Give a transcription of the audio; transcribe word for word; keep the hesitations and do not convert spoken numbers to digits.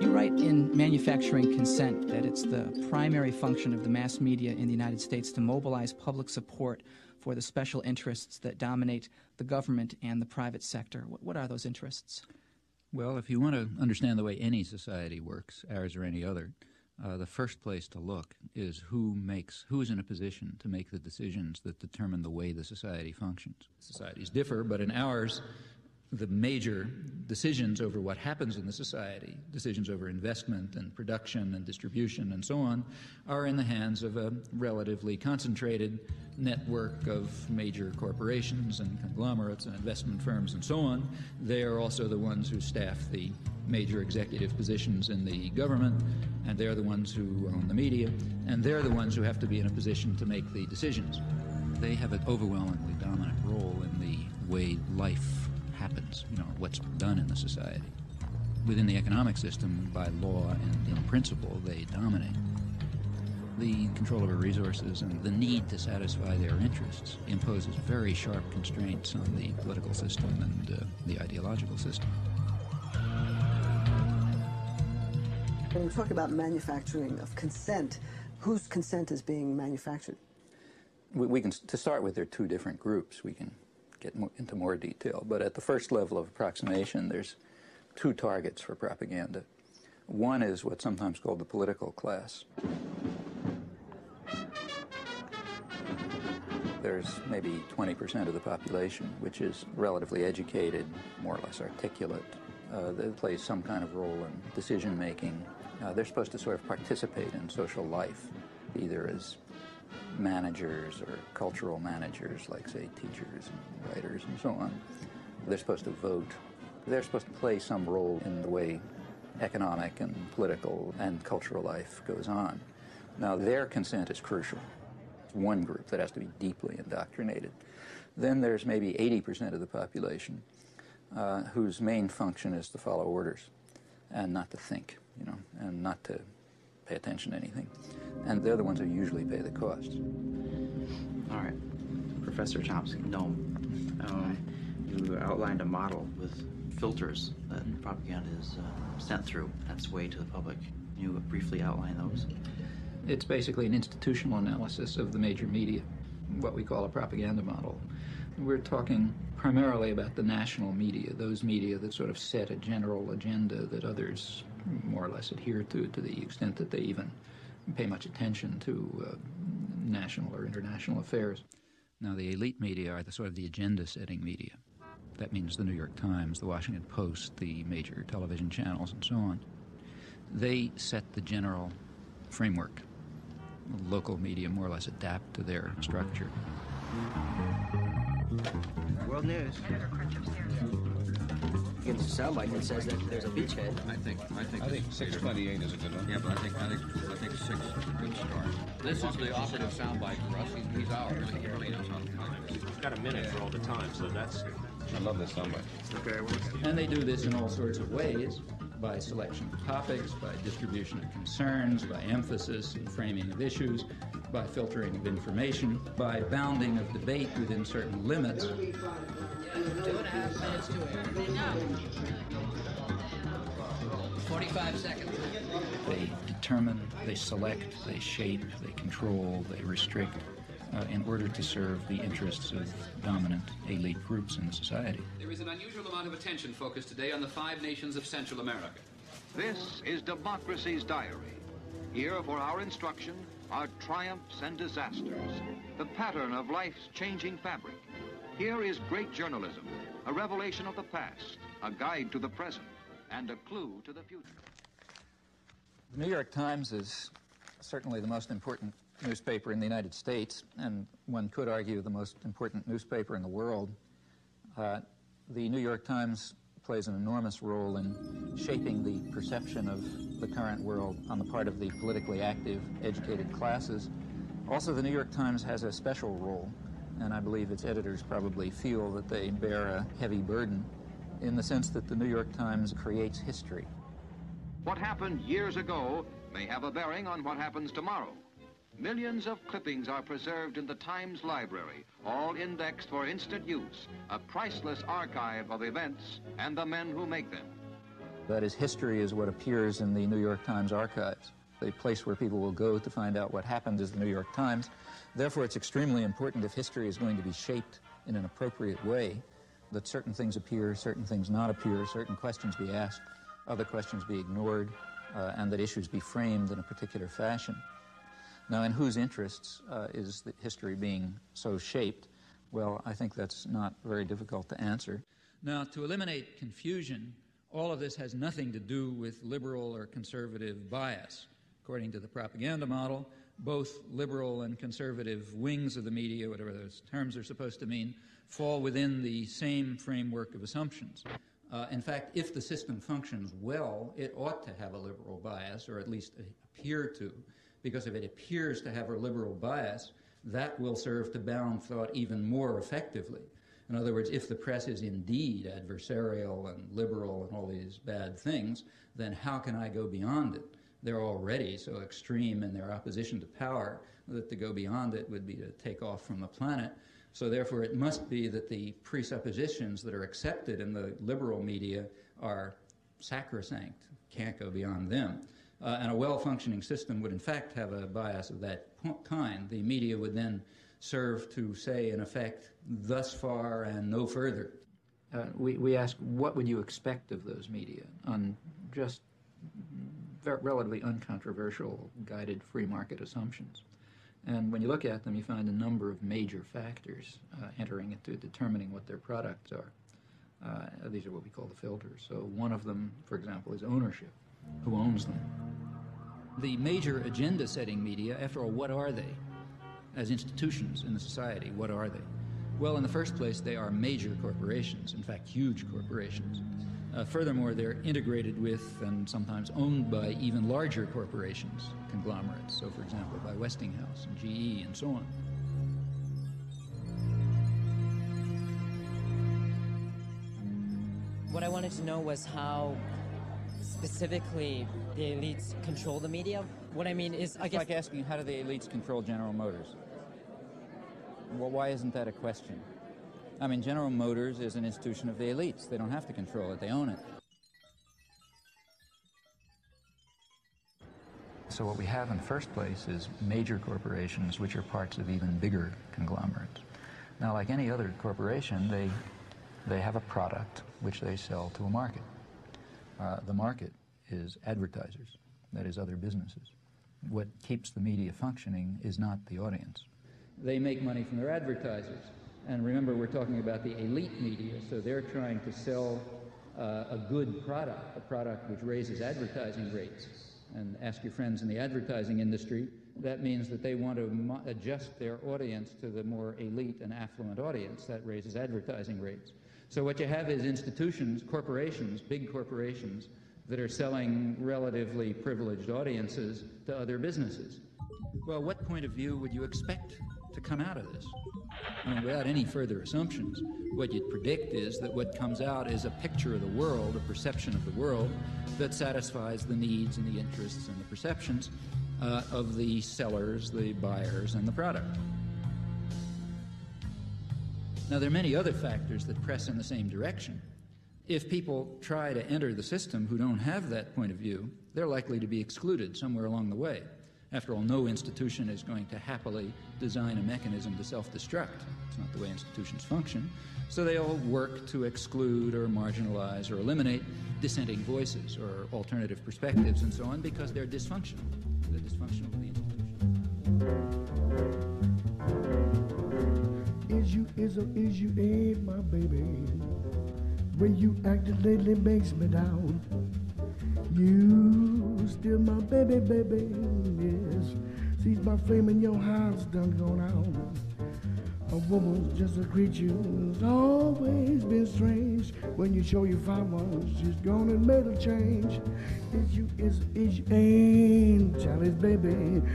You write in Manufacturing Consent that it's the primary function of the mass media in the United States to mobilize public support for the special interests that dominate the government and the private sector. What, what are those interests? Well, if you want to understand the way any society works, ours or any other, uh, the first place to look is who makes, who is in a position to make the decisions that determine the way the society functions. Societies differ, but in ours, the major decisions over what happens in the society, decisions over investment and production and distribution and so on, are in the hands of a relatively concentrated network of major corporations and conglomerates and investment firms and so on. They are also the ones who staff the major executive positions in the government, and they're the ones who own the media, and they're the ones who have to be in a position to make the decisions. They have an overwhelmingly dominant role in the way life happens, you know, what's done in the society. Within the economic system, by law and in principle, they dominate. The control over resources and the need to satisfy their interests imposes very sharp constraints on the political system and uh, the ideological system. When we talk about manufacturing of consent, whose consent is being manufactured? We, we can, to start with, there are two different groups. We can get more, into more detail. But at the first level of approximation, there's two targets for propaganda. One is what's sometimes called the political class. There's maybe twenty percent of the population, which is relatively educated, more or less articulate. Uh, they play some kind of role in decision-making. Uh, they're supposed to sort of participate in social life, either as managers or cultural managers, like, say, teachers and writers and so on. They're supposed to vote. They're supposed to play some role in the way economic and political and cultural life goes on. Now, their consent is crucial. It's one group that has to be deeply indoctrinated. Then there's maybe eighty percent of the population uh, whose main function is to follow orders and not to think, you know, and not to pay attention to anything. And they're the ones who usually pay the cost. All right. Professor Chomsky, no. Um, you outlined a model with filters that propaganda is uh, sent through. That's way to the public. Can you briefly outline those? It's basically an institutional analysis of the major media, what we call a propaganda model. We're talking primarily about the national media, those media that sort of set a general agenda that others more or less adhere to, to the extent that they even pay much attention to uh, national or international affairs. Now, the elite media are the sort of the agenda-setting media. That means the New York Times, the Washington Post, the major television channels, and so on. They set the general framework. Local media more or less adapt to their structure. World News. Begins to sound like it says that there's a beachhead. I think I think I think six twenty-eight is a good one. Yeah, but I think I think I think six is a good start. This is the operative soundbite for us. He's, he's ours. He really knows how to time this. He's got a minute for all the time, so that's. I love this soundbite. Okay, well, And they do this in all sorts of ways, by selection of topics, by distribution of concerns, by emphasis and framing of issues, by filtering of information, by bounding of debate within certain limits. Two and a half minutes to air. forty-five seconds. They determine, they select, they shape, they control, they restrict uh, in order to serve the interests of dominant elite groups in society. There is an unusual amount of attention focused today on the five nations of Central America. This is Democracy's Diary. Here for our instruction are triumphs and disasters, the pattern of life's changing fabric. Here is great journalism, a revelation of the past, a guide to the present, and a clue to the future. The New York Times is certainly the most important newspaper in the United States, and one could argue the most important newspaper in the world. Uh, the New York Times plays an enormous role in shaping the perception of the current world on the part of the politically active, educated classes. Also, the New York Times has a special role, and I believe its editors probably feel that they bear a heavy burden in the sense that the New York Times creates history. What happened years ago may have a bearing on what happens tomorrow. Millions of clippings are preserved in the Times library, all indexed for instant use, a priceless archive of events and the men who make them. That is, history is what appears in the New York Times archives, the place where people will go to find out what happened is the New York Times. Therefore, it's extremely important, if history is going to be shaped in an appropriate way, that certain things appear, certain things not appear, certain questions be asked, other questions be ignored, uh, and that issues be framed in a particular fashion. Now, in whose interests uh, is the history being so shaped? Well, I think that's not very difficult to answer. Now, to eliminate confusion, all of this has nothing to do with liberal or conservative bias. According to the propaganda model, both liberal and conservative wings of the media, whatever those terms are supposed to mean, fall within the same framework of assumptions. Uh, in fact, if the system functions well, it ought to have a liberal bias, or at least appear to, because if it appears to have a liberal bias, that will serve to bound thought even more effectively. In other words, if the press is indeed adversarial and liberal and all these bad things, then how can I go beyond it? They're already so extreme in their opposition to power that to go beyond it would be to take off from the planet. So therefore, it must be that the presuppositions that are accepted in the liberal media are sacrosanct, can't go beyond them. Uh, and a well-functioning system would in fact have a bias of that kind. The media would then serve to say, in effect, thus far and no further. Uh, we, we ask, what would you expect of those media on just relatively uncontroversial, guided free market assumptions? And when you look at them, you find a number of major factors uh, entering into determining what their products are. Uh, these are what we call the filters. So one of them, for example, is ownership. Who owns them? The major agenda-setting media, after all, what are they? As institutions in the society, what are they? Well, in the first place, they are major corporations, in fact, huge corporations. Uh, furthermore, they're integrated with and sometimes owned by even larger corporations, conglomerates, so for example, by Westinghouse and G E and so on. What I wanted to know was how specifically the elites control the media. What I mean is, I it's guess... like asking, how do the elites control General Motors? Well, why isn't that a question? I mean, General Motors is an institution of the elites. They don't have to control it. They own it. So what we have in the first place is major corporations which are parts of even bigger conglomerates. Now, like any other corporation, they, they have a product which they sell to a market. Uh, the market is advertisers, that is, other businesses. What keeps the media functioning is not the audience. They make money from their advertisers. And remember, we're talking about the elite media, so they're trying to sell uh, a good product, a product which raises advertising rates. And ask your friends in the advertising industry, that means that they want to adjust their audience to the more elite and affluent audience. That raises advertising rates. So what you have is institutions, corporations, big corporations, that are selling relatively privileged audiences to other businesses. Well, what point of view would you expect to come out of this? I mean, without any further assumptions, what you'd predict is that what comes out is a picture of the world, a perception of the world, that satisfies the needs and the interests and the perceptions uh, of the sellers, the buyers, and the product. Now, there are many other factors that press in the same direction. If people try to enter the system who don't have that point of view, they're likely to be excluded somewhere along the way. After all, no institution is going to happily design a mechanism to self-destruct. It's not the way institutions function. So they all work to exclude or marginalize or eliminate dissenting voices or alternative perspectives and so on because they're dysfunctional. They're dysfunctional to the institution. Is you is or is you ain't my baby? When you acted lately makes me down. You still my baby, baby, yes. See my flame in your house done gone out. A woman's just a creature who's always been strange. When you show your five ones, she's gone and made a change. Is you is is you ain't Charlie's baby?